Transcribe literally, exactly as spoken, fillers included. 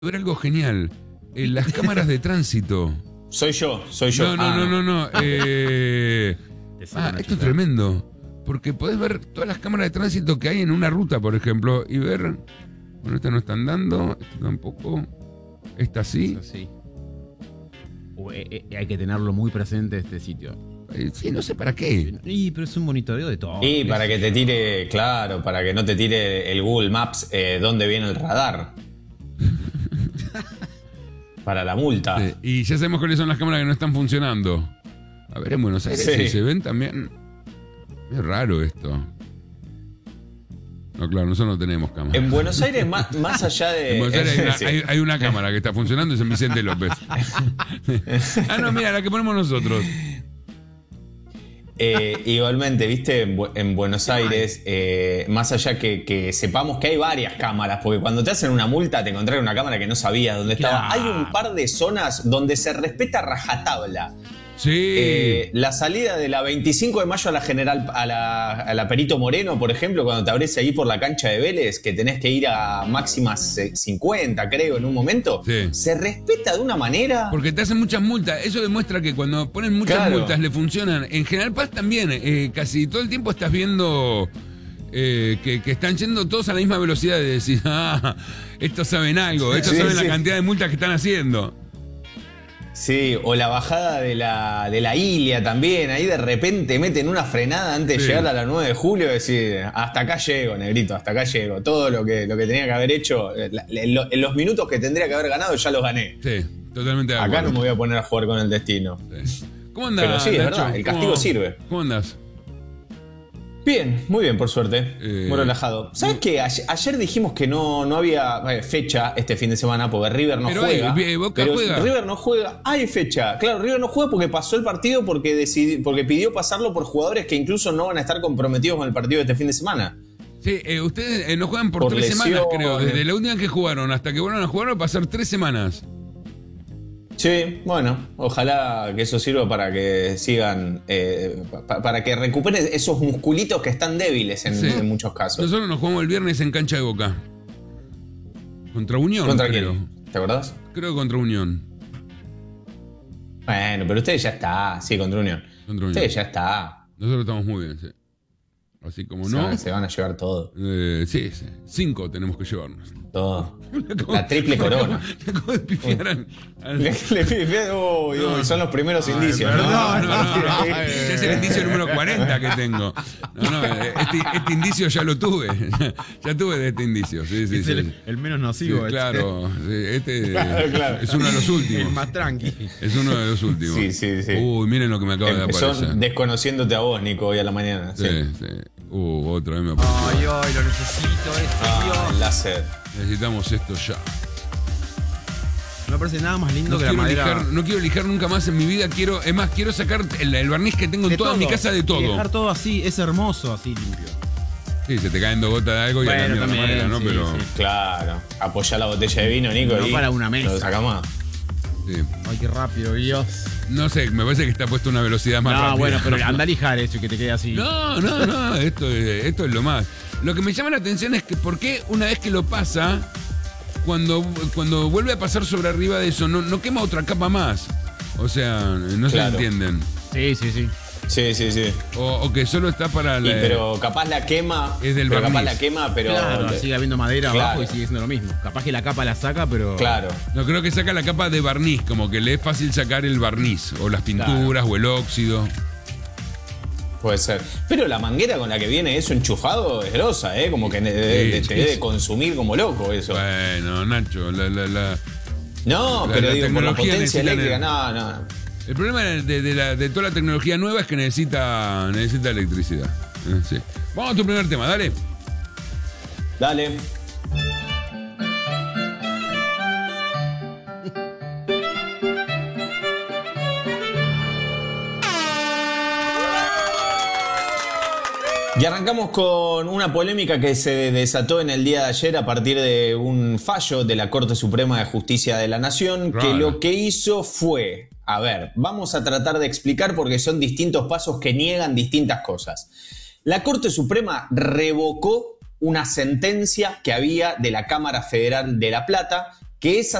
ver algo genial. Eh, las cámaras de tránsito. Soy yo, soy yo. No, no, ah, no, no, no. Eh... ah, esto es tremendo. Porque podés ver todas las cámaras de tránsito que hay en una ruta, por ejemplo, y ver. Bueno, esta no está andando, esta tampoco. Esta sí. Eso sí. O, eh, eh, hay que tenerlo muy presente este sitio. Eh, sí, no sé para qué. Y, pero es un monitoreo de todo. Y para que te tire, claro, para que no te tire el Google Maps eh, dónde viene el radar. Para la multa. Sí, y ya sabemos cuáles son las cámaras que no están funcionando. A ver, en Buenos Aires, sí. si se ven también. Es raro esto. No, claro, nosotros no tenemos cámara. En Buenos Aires, más, más allá de. En Buenos Aires hay una, sí. hay, hay una cámara que está funcionando, es en Vicente López. Ah, no, mira, la que ponemos nosotros. Eh, igualmente, viste, en, Bu- en Buenos Aires, eh, más allá que, que sepamos que hay varias cámaras, porque cuando te hacen una multa te encontrás una cámara que no sabías dónde estaba. Claro. Hay un par de zonas donde se respeta rajatabla. Sí. Eh, la salida de la veinticinco de mayo a la General, a la, a la Perito Moreno, por ejemplo, cuando te abrís ahí por la cancha de Vélez, que tenés que ir a máximas cincuenta, creo, en un momento, Sí. se respeta de una manera. Porque te hacen muchas multas. Eso demuestra que cuando ponen muchas Claro. multas le funcionan. En General Paz también. Eh, casi todo el tiempo estás viendo eh, que, que están yendo todos a la misma velocidad de decir, ah, estos saben algo, estos Sí, saben sí. la cantidad de multas que están haciendo. Sí, o la bajada de la, de la Ilia también. Ahí de repente meten una frenada antes de Sí. llegar a la nueve de julio y decir, hasta acá llego, negrito, hasta acá llego. Todo lo que, lo que tenía que haber hecho, la- en, lo- en los minutos que tendría que haber ganado, ya los gané. Sí, totalmente de Acá acuerdo. no me voy a poner a jugar con el destino. Sí. ¿Cómo andás, Pero sí, es Nacho? verdad, el castigo ¿Cómo- sirve. ¿Cómo andás? Bien, muy bien, por suerte. Eh, muy relajado. ¿Sabes qué? Ayer, ayer dijimos que no, no había eh, fecha este fin de semana porque River no Pero hay, juega. eh, Boca pero juega. River no juega. Hay fecha. Claro, River no juega porque pasó el partido porque, decidi- porque pidió pasarlo por jugadores que incluso no van a estar comprometidos con el partido de este fin de semana. Sí, eh, ustedes eh, no juegan por, Por tres lesiones. semanas, creo. Desde la última que jugaron hasta que vuelvan a jugar va a pasar tres semanas. Sí, bueno, ojalá que eso sirva para que sigan, eh, pa- para que recuperen esos musculitos que están débiles en, Sí. en muchos casos. Nosotros nos jugamos el viernes en cancha de Boca. Contra Unión, ¿Contra creo. quién? ¿Te acordás? Creo que contra Unión. Bueno, pero ustedes ya está. Sí, contra Unión. Contra Unión. Ustedes ya está. Nosotros estamos muy bien, sí. Así como Se, no. van, se van a llevar todo. eh, sí, sí. Cinco tenemos que llevarnos. Todo. La triple corona. Me acabo de pifiar al- al- Le, le pide- uy, uy, No. son los primeros Ay, indicios. perdón, ¿no? no, no, no, no. Ese es el indicio número cuarenta que tengo. No, no, este, este indicio ya lo tuve. Ya tuve de este indicio. Sí, sí, Es sí. el, el menos Sí, nocivo. este. claro, sí, este Claro, claro. es uno de los El últimos. más tranqui. Es uno de los últimos. Sí, sí, sí. Uy, miren lo que me acaba de Empezó aparecer. desconociéndote a vos, Nico, hoy a la mañana. Sí. Sí, sí. Uh, otra vez me apareció. Ay, ay, lo necesito este, Ah, Dios. láser. Necesitamos esto ya. No me parece nada más lindo No que la quiero, madera. lijar, no quiero lijar nunca más en mi vida. Quiero, es más, quiero sacar el, el barniz que tengo en de toda todo. mi casa de Y todo. dejar todo así, es hermoso, así limpio. Sí, se te caen dos gotas de algo y a la Bueno, mierda también, madera, ¿no? sí, Pero sí. Claro. Apoyá la botella de vino, Nico. No y para una mesa. Lo saca más. sí. Ay, qué rápido, Dios. No sé, me parece que está puesto a una velocidad más No, rápida. bueno, pero anda a lijar eso y que te quede así. No, no, no, esto es, esto es lo más. Lo que me llama la atención es que por qué una vez que lo pasa, cuando, cuando vuelve a pasar sobre arriba de eso, no, no quema otra capa más. O sea, no se Claro. entienden. Sí, sí, sí. Sí, sí, sí. O, o que solo está para Y, la... pero capaz la quema. Es del pero capaz barniz. la quema, pero. Claro, sigue habiendo madera Claro. abajo y sigue siendo lo mismo. Capaz que la capa la saca, pero. Claro. No, creo que saca la capa de barniz, como que le es fácil sacar el barniz, o las pinturas, o el óxido. Puede ser. Pero la manguera con la que viene eso enchufado es grosa, ¿eh? Como que ne- de- de- Sí, te sí, debe sí. consumir como loco eso. Bueno, Nacho, la, la, la... No, La- pero la digo, por la tecnología potencia necesita eléctrica, ne- no, no. El problema de, de la- de toda la tecnología nueva es que necesita, necesita electricidad. Eh, sí. Vamos a tu primer tema, dale. Dale. Y arrancamos con una polémica que se desató en el día de ayer a partir de un fallo de la Corte Suprema de Justicia de la Nación, que Raro. lo que hizo fue, a ver, vamos a tratar de explicar porque son distintos pasos que niegan distintas cosas. La Corte Suprema revocó una sentencia que había de la Cámara Federal de La Plata que esa